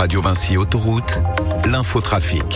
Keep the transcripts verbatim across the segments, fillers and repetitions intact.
Radio Vinci Autoroute, l'infotrafic.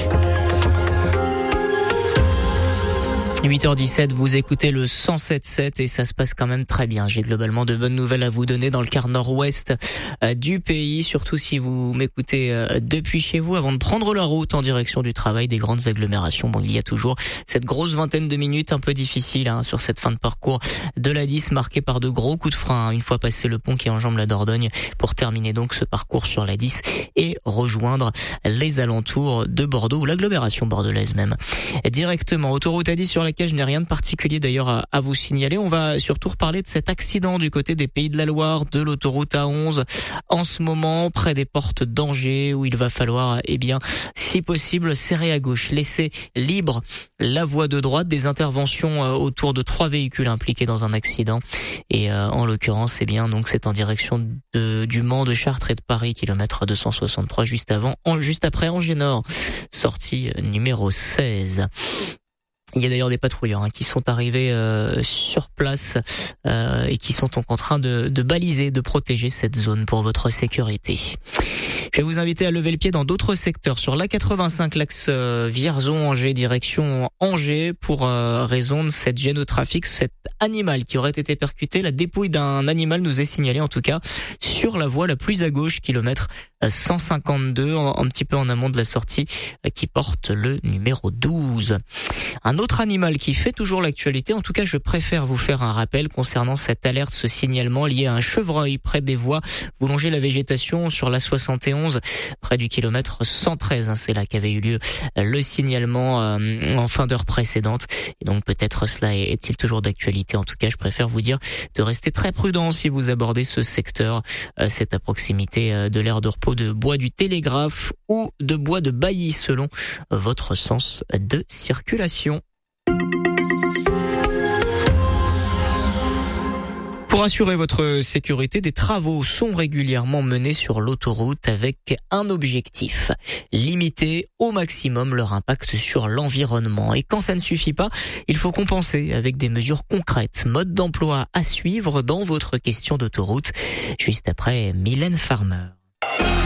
huit heures dix-sept, vous écoutez le cent sept sept et ça se passe quand même très bien. J'ai globalement de bonnes nouvelles à vous donner dans le quart nord-ouest euh, du pays, surtout si vous m'écoutez euh, depuis chez vous avant de prendre la route en direction du travail, des grandes agglomérations. Bon, il y a toujours cette grosse vingtaine de minutes un peu difficile hein, sur cette fin de parcours de l'A dix marquée par de gros coups de frein hein, une fois passé le pont qui enjambe la Dordogne pour terminer donc ce parcours sur l'A dix et rejoindre les alentours de Bordeaux ou l'agglomération bordelaise même. Directement, autoroute A dix sur laquelle je n'ai rien de particulier d'ailleurs à, à vous signaler. On va surtout reparler de cet accident du côté des Pays de la Loire, de l'autoroute A onze, en ce moment près des portes d'Angers, où il va falloir, eh bien, si possible, serrer à gauche, laisser libre la voie de droite. Des interventions euh, autour de trois véhicules impliqués dans un accident. Et euh, en l'occurrence, eh bien, donc c'est en direction de, du Mans, de Chartres et de Paris, kilomètre deux cent soixante-trois, juste avant, en, juste après Angers Nord, sortie numéro seize. Il y a d'ailleurs des patrouilleurs hein, qui sont arrivés euh, sur place euh, et qui sont en train de, de baliser, de protéger cette zone pour votre sécurité. Je vais vous inviter à lever le pied dans d'autres secteurs. Sur l'A quatre-vingt-cinq, l'axe euh, Vierzon-Angers, direction Angers, pour euh, raison de cette gêne au trafic, cet animal qui aurait été percuté. La dépouille d'un animal nous est signalée en tout cas sur la voie la plus à gauche, kilomètre cent cinquante-deux, un, un petit peu en amont de la sortie euh, qui porte le numéro douze. Un autre animal qui fait toujours l'actualité, en tout cas je préfère vous faire un rappel concernant cette alerte, ce signalement lié à un chevreuil près des voies. Vous longez la végétation sur la soixante et onze, près du kilomètre cent treize, hein, c'est là qu'avait eu lieu le signalement euh, en fin d'heure précédente. Et donc peut-être cela est-il toujours d'actualité. En tout cas, je préfère vous dire de rester très prudent si vous abordez ce secteur. Euh, c'est à proximité euh, de l'aire de repos de Bois du Télégraphe ou de Bois de Bailly selon votre sens de circulation. Pour assurer votre sécurité, des travaux sont régulièrement menés sur l'autoroute avec un objectif: limiter au maximum leur impact sur l'environnement. Et quand ça ne suffit pas, il faut compenser avec des mesures concrètes. Mode d'emploi à suivre dans votre question d'autoroute, juste après Mylène Farmer.